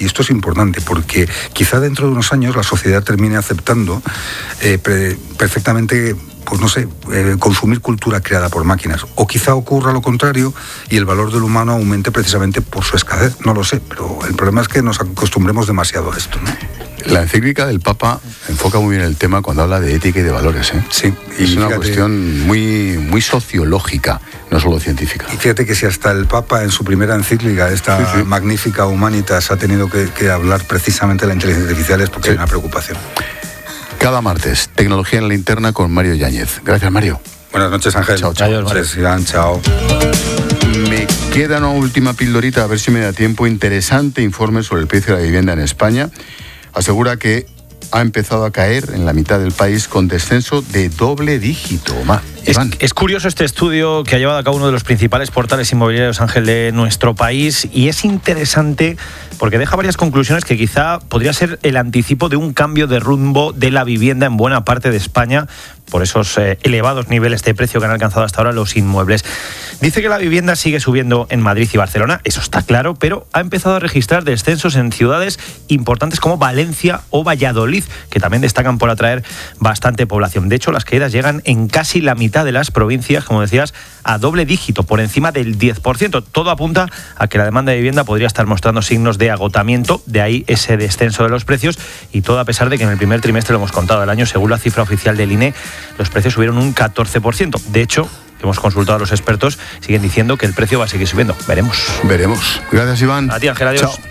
y esto es importante, porque quizá dentro de unos años la sociedad termine aceptando perfectamente, pues no sé, consumir cultura creada por máquinas. O quizá ocurra lo contrario y el valor del humano aumente precisamente por su escasez. No lo sé, pero el problema es que nos acostumbremos demasiado a esto, ¿no? La encíclica del Papa enfoca muy bien el tema cuando habla de ética y de valores, ¿eh? Sí. Es una cuestión muy sociológica, no solo científica. Y fíjate que si hasta el Papa en su primera encíclica, esta Magnificat Humanitas, ha tenido que hablar precisamente de la inteligencia artificial, es porque hay una preocupación. Cada martes, Tecnología en la Linterna con Mario Yáñez. Gracias, Mario. Buenas noches, Ángel. Chao. Adiós, chao. Me queda una última pildorita, a ver si me da tiempo. Interesante informe sobre el precio de la vivienda en España. Asegura que ha empezado a caer en la mitad del país con descenso de doble dígito. Es curioso este estudio que ha llevado a cabo uno de los principales portales inmobiliarios, Ángel, de nuestro país, y es interesante porque deja varias conclusiones que quizá podría ser el anticipo de un cambio de rumbo de la vivienda en buena parte de España por esos elevados niveles de precio que han alcanzado hasta ahora los inmuebles. Dice que la vivienda sigue subiendo en Madrid y Barcelona, eso está claro, pero ha empezado a registrar descensos en ciudades importantes como Valencia o Valladolid, que también destacan por atraer bastante población. De hecho, las caídas llegan en casi la mitad de las provincias, como decías, a doble dígito, por encima del 10%. Todo apunta a que la demanda de vivienda podría estar mostrando signos de agotamiento, de ahí ese descenso de los precios, y todo a pesar de que en el primer trimestre, lo hemos contado del año, según la cifra oficial del INE, los precios subieron un 14%. De hecho, hemos consultado a los expertos, siguen diciendo que el precio va a seguir subiendo. Veremos. Gracias, Iván. A ti, Ángel, adiós. Chao.